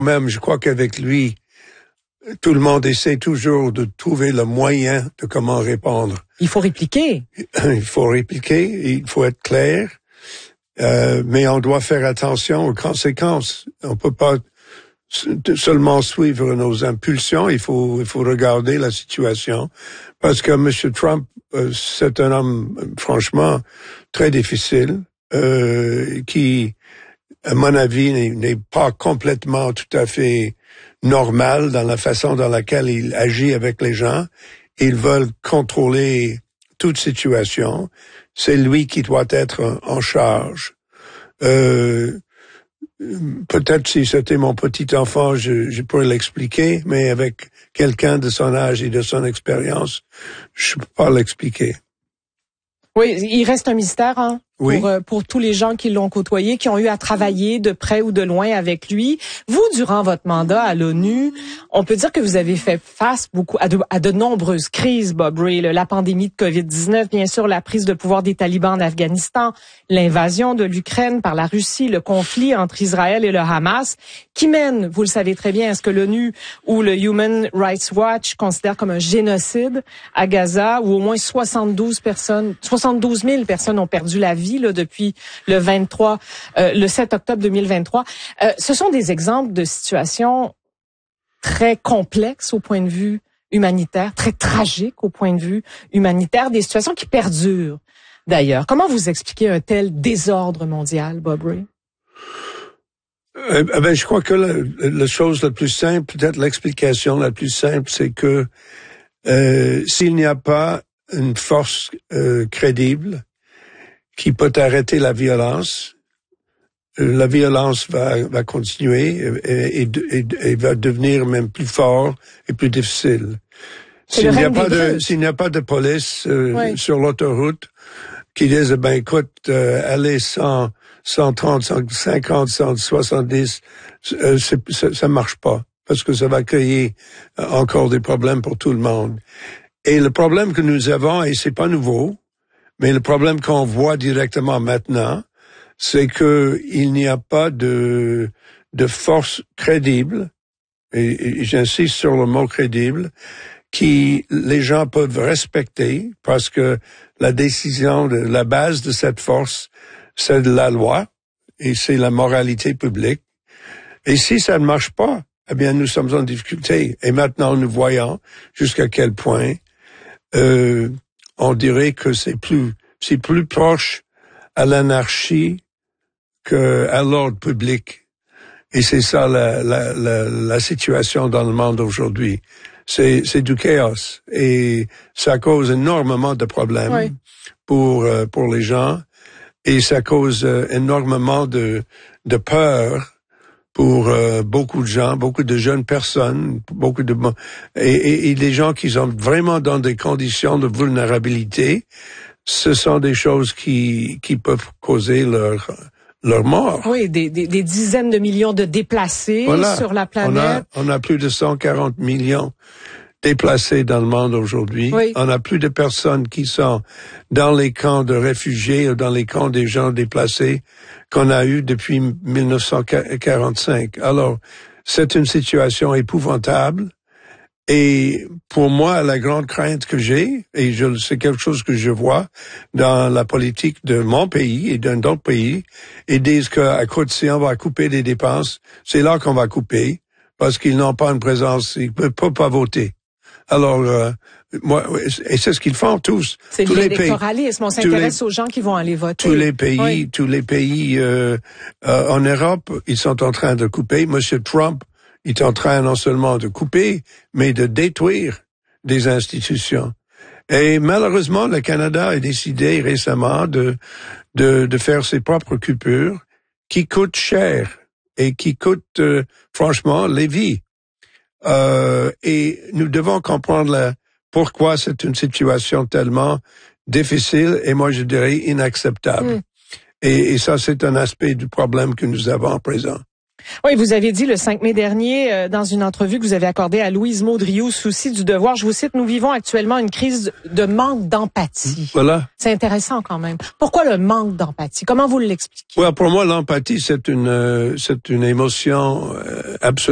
Même, je crois qu'avec lui, tout le monde essaie toujours de trouver le moyen de comment répondre. Il faut répliquer. Il faut répliquer, il faut être clair, mais on doit faire attention aux conséquences. On peut pas seulement suivre nos impulsions, il faut regarder la situation, parce que M. Trump, c'est un homme, franchement, très difficile, qui, à mon avis, n'est pas complètement tout à fait normal dans la façon dans laquelle il agit avec les gens. Ils veulent contrôler toute situation. C'est lui qui doit être en charge. Peut-être si c'était mon petit enfant, je pourrais l'expliquer, mais avec quelqu'un de son âge et de son expérience, je peux pas l'expliquer. Oui, il reste un mystère, hein, oui. pour tous les gens qui l'ont côtoyé, qui ont eu à travailler de près ou de loin avec lui. Vous, durant votre mandat à l'ONU, on peut dire que vous avez fait face beaucoup à de nombreuses crises, Bob Ray. La pandémie de COVID-19, bien sûr, la prise de pouvoir des talibans en Afghanistan, l'invasion de l'Ukraine par la Russie, le conflit entre Israël et le Hamas, qui mène, vous le savez très bien, à ce que l'ONU ou le Human Rights Watch considère comme un génocide à Gaza, où au moins 72 000 personnes ont perdu la vie là, depuis le 7 octobre 2023. Ce sont des exemples de situations très complexes au point de vue humanitaire, très tragiques au point de vue humanitaire, des situations qui perdurent d'ailleurs. Comment vous expliquez un tel désordre mondial, Bob Ray? Je crois que la chose la plus simple, peut-être l'explication la plus simple, c'est que s'il n'y a pas une force crédible qui peut arrêter la violence va continuer et va devenir même plus fort et plus difficile. S'il n'y a pas de police sur l'autoroute qui disent écoute, allez 130, 150, 170, ça marche pas parce que ça va créer encore des problèmes pour tout le monde. Et le problème que nous avons, et c'est pas nouveau, mais le problème qu'on voit directement maintenant, c'est que il n'y a pas de force crédible, et j'insiste sur le mot crédible, qui les gens peuvent respecter, parce que la décision de la base de cette force, c'est de la loi, et c'est la moralité publique. Et si ça ne marche pas, eh bien, nous sommes en difficulté. Et maintenant, nous voyons jusqu'à quel point on dirait que c'est plus proche à l'anarchie qu'à l'ordre public. Et c'est ça la situation dans le monde aujourd'hui. C'est du chaos. Et ça cause énormément de problèmes pour les gens. Et ça cause énormément de peur pour beaucoup de gens, beaucoup de jeunes personnes, et les gens qui sont vraiment dans des conditions de vulnérabilité, ce sont des choses qui peuvent causer leur mort. Oui, des dizaines de millions de déplacés sur la planète. On a plus de 140 millions déplacés dans le monde aujourd'hui. Oui. On a plus de personnes qui sont dans les camps de réfugiés ou dans les camps des gens déplacés qu'on a eu depuis 1945. Alors, c'est une situation épouvantable. Et pour moi, la grande crainte que j'ai, et c'est quelque chose que je vois dans la politique de mon pays et d'un autre pays, ils disent qu'à côté, si on va couper des dépenses, c'est là qu'on va couper, parce qu'ils n'ont pas une présence, ils ne peuvent pas voter. Alors, et c'est ce qu'ils font tous. C'est de l'électoralisme. On s'intéresse aux gens qui vont aller voter. Tous les pays en Europe, ils sont en train de couper. Monsieur Trump, il est en train non seulement de couper, mais de détruire des institutions. Et malheureusement, le Canada a décidé récemment de faire ses propres coupures qui coûtent cher et qui coûtent franchement les vies. Et nous devons comprendre pourquoi c'est une situation tellement difficile et moi je dirais inacceptable. Et ça, c'est un aspect du problème que nous avons en présent. Oui, vous avez dit le 5 mai dernier, dans une entrevue que vous avez accordée à Louise Maudriou, Souci du devoir, je vous cite, « Nous vivons actuellement une crise de manque d'empathie. » Voilà. C'est intéressant quand même. Pourquoi le manque d'empathie? Comment vous l'expliquez? Ouais, pour moi, l'empathie, c'est une émotion absolument